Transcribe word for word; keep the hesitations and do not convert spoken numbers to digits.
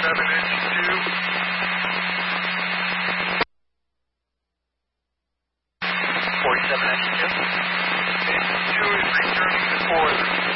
forty-seven inch two. forty-seven inch two. Engine two is returning to forward.